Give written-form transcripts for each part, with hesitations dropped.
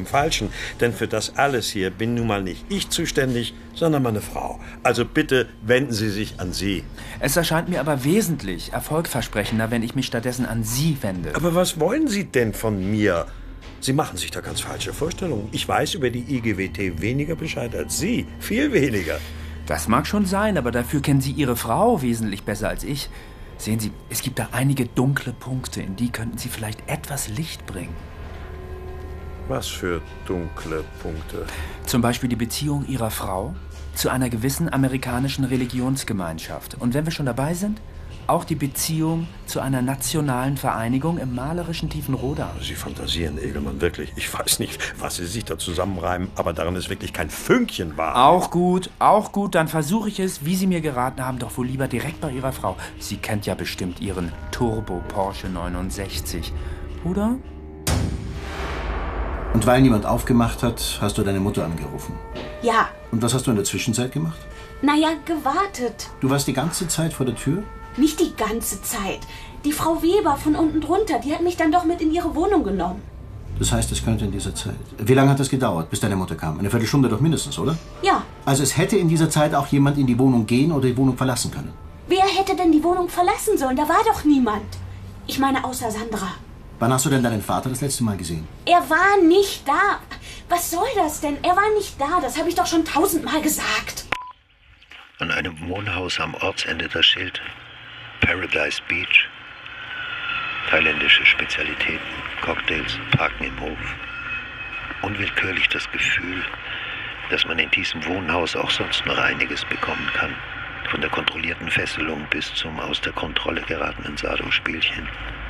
am Falschen. Denn für das alles hier bin nun mal nicht ich zuständig, sondern meine Frau. Also bitte wenden Sie sich an sie. Es erscheint mir aber wesentlich erfolgversprechender, wenn ich mich stattdessen an Sie wende. Aber was wollen Sie denn von mir? Sie machen sich da ganz falsche Vorstellungen. Ich weiß über die IGWT weniger Bescheid als Sie. Viel weniger. Das mag schon sein, aber dafür kennen Sie Ihre Frau wesentlich besser als ich. Sehen Sie, es gibt da einige dunkle Punkte, in die könnten Sie vielleicht etwas Licht bringen. Was für dunkle Punkte? Zum Beispiel die Beziehung Ihrer Frau zu einer gewissen amerikanischen Religionsgemeinschaft. Und wenn wir schon dabei sind, auch die Beziehung zu einer nationalen Vereinigung im malerischen Tiefenroda. Sie fantasieren, Egelmann, wirklich. Ich weiß nicht, was Sie sich da zusammenreimen, aber daran ist wirklich kein Fünkchen wahr. Auch gut, dann versuche ich es, wie Sie mir geraten haben, doch wohl lieber direkt bei Ihrer Frau. Sie kennt ja bestimmt Ihren Turbo Porsche 69, oder? Und weil niemand aufgemacht hat, hast du deine Mutter angerufen. Ja. Und was hast du in der Zwischenzeit gemacht? Naja, gewartet. Du warst die ganze Zeit vor der Tür? Nicht die ganze Zeit. Die Frau Weber von unten drunter, die hat mich dann doch mit in ihre Wohnung genommen. Das heißt, es könnte in dieser Zeit. Wie lange hat das gedauert, bis deine Mutter kam? Eine Viertelstunde doch mindestens, oder? Ja. Also es hätte in dieser Zeit auch jemand in die Wohnung gehen oder die Wohnung verlassen können. Wer hätte denn die Wohnung verlassen sollen? Da war doch niemand. Ich meine, außer Sandra. Wann hast du denn deinen Vater das letzte Mal gesehen? Er war nicht da. Was soll das denn? Er war nicht da. Das habe ich doch schon 1000-mal gesagt. An einem Wohnhaus am Ortsende das Schild Paradise Beach. Thailändische Spezialitäten, Cocktails, Parken im Hof. Unwillkürlich das Gefühl, dass man in diesem Wohnhaus auch sonst noch einiges bekommen kann. Von der kontrollierten Fesselung bis zum aus der Kontrolle geratenen Sado-Spielchen.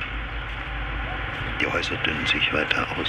Die Häuser dünnen sich weiter aus.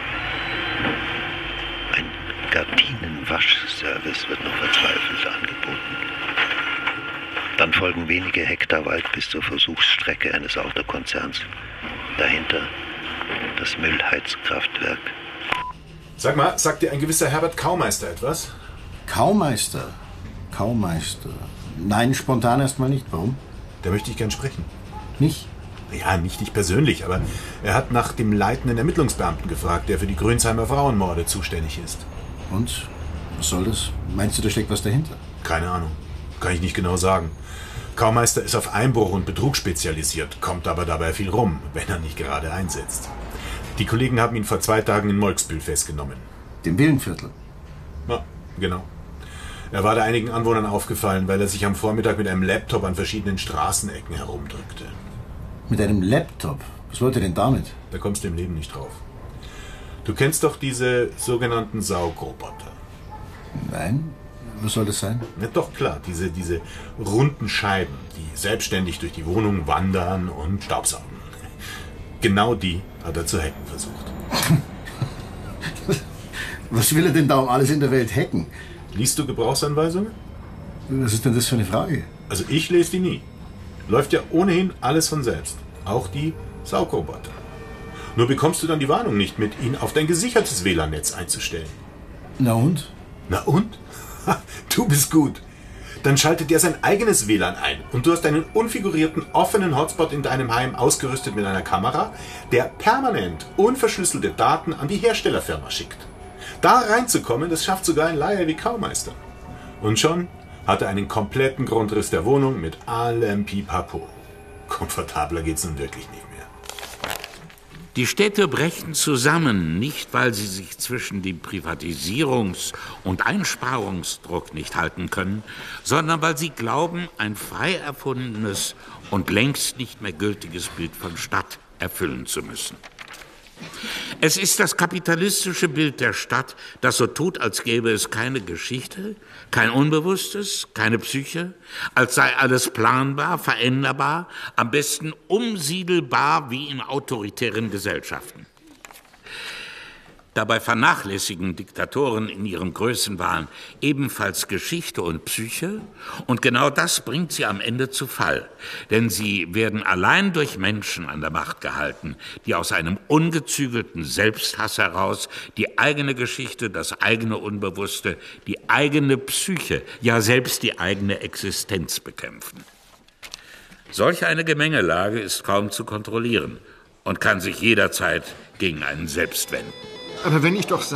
Ein Gardinenwaschservice wird noch verzweifelt angeboten. Dann folgen wenige Hektar Wald bis zur Versuchsstrecke eines Autokonzerns. Dahinter das Müllheizkraftwerk. Sag mal, sagt dir ein gewisser Herbert Kaumeister etwas? Kaumeister? Nein, spontan erstmal nicht. Warum? Da möchte ich gern sprechen. Mich? Ja, nicht dich persönlich, aber er hat nach dem leitenden Ermittlungsbeamten gefragt, der für die Grönsheimer Frauenmorde zuständig ist. Und? Was soll das? Meinst du, da steckt was dahinter? Keine Ahnung. Kann ich nicht genau sagen. Kaumeister ist auf Einbruch und Betrug spezialisiert, kommt aber dabei viel rum, wenn er nicht gerade einsetzt. Die Kollegen haben ihn vor 2 Tagen in Molksbühl festgenommen. Dem Villenviertel? Ja, genau. Er war da einigen Anwohnern aufgefallen, weil er sich am Vormittag mit einem Laptop an verschiedenen Straßenecken herumdrückte. Mit einem Laptop? Was wollte er denn damit? Da kommst du im Leben nicht drauf. Du kennst doch diese sogenannten Saugroboter. Nein? Was soll das sein? Ja, doch klar, diese runden Scheiben, die selbstständig durch die Wohnung wandern und staubsaugen. Genau die hat er zu hacken versucht. Was will er denn da um alles in der Welt hacken? Liest du Gebrauchsanweisungen? Was ist denn das für eine Frage? Also ich lese die nie. Läuft ja ohnehin alles von selbst. Auch die Saugroboter. Nur bekommst du dann die Warnung nicht mit, ihn auf dein gesichertes WLAN-Netz einzustellen. Na und? Na und? Du bist gut. Dann schaltet er sein eigenes WLAN ein und du hast einen unfigurierten, offenen Hotspot in deinem Heim ausgerüstet mit einer Kamera, der permanent unverschlüsselte Daten an die Herstellerfirma schickt. Da reinzukommen, das schafft sogar ein Laie wie Kaumeister. Und schon hat er einen kompletten Grundriss der Wohnung mit allem Pipapo. Komfortabler geht's nun wirklich nicht mehr. Die Städte brechen zusammen, nicht weil sie sich zwischen dem Privatisierungs- und Einsparungsdruck nicht halten können, sondern weil sie glauben, ein frei erfundenes und längst nicht mehr gültiges Bild von Stadt erfüllen zu müssen. Es ist das kapitalistische Bild der Stadt, das so tut, als gäbe es keine Geschichte, kein Unbewusstes, keine Psyche, als sei alles planbar, veränderbar, am besten umsiedelbar wie in autoritären Gesellschaften. Dabei vernachlässigen Diktatoren in ihrem Größenwahn ebenfalls Geschichte und Psyche, und genau das bringt sie am Ende zu Fall. Denn sie werden allein durch Menschen an der Macht gehalten, die aus einem ungezügelten Selbsthass heraus die eigene Geschichte, das eigene Unbewusste, die eigene Psyche, ja selbst die eigene Existenz bekämpfen. Solch eine Gemengelage ist kaum zu kontrollieren und kann sich jederzeit gegen einen selbst wenden. Aber wenn ich doch